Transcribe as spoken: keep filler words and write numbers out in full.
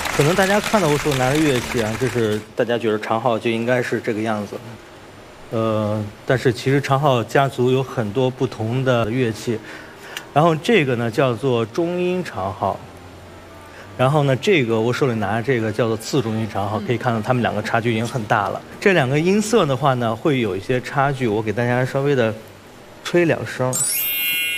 可能大家看到我手拿的乐器啊，就是大家觉得长号就应该是这个样子。呃，但是其实长号家族有很多不同的乐器。然后这个呢叫做中音长号。然后呢，这个我手里拿的这个叫做次中音长号，可以看到它们两个差距已经很大了。这两个音色的话呢，会有一些差距，我给大家稍微的吹两声。